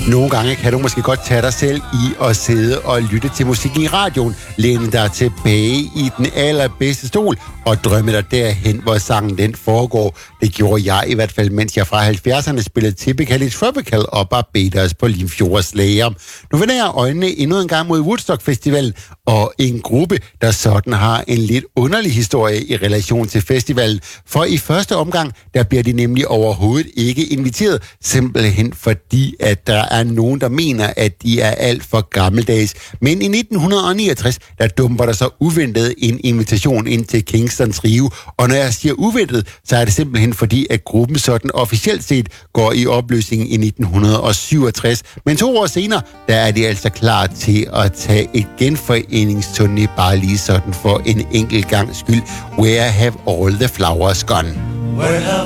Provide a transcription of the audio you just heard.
Nogle gange kan du måske godt tage dig selv i at sidde og lytte til musikken i radioen, læne dig tilbage i den allerbedste stol og drømme dig derhen, hvor sangen den foregår. Det gjorde jeg i hvert fald, mens jeg fra 70'erne spillede Typically Tropical og Barbados på Limfjords Lager. Nu vender jeg øjnene endnu en gang mod Woodstock Festivalen og en gruppe, der sådan har en lidt underlig historie i relation til festivalen. For i første omgang, der bliver de nemlig overhovedet ikke inviteret, simpelthen fordi, at der er nogen, der mener, at de er alt for gammeldags. Men i 1969, der dumper der så uventet en invitation ind til Kingston Trio. Og når jeg siger uventet, så er det simpelthen fordi, at gruppen sådan officielt set går i opløsning i 1967. Men 2 år senere, der er de altså klar til at tage et genforeningsturné bare lige sådan for en enkelt gang skyld. Where have all the flowers gone? Where have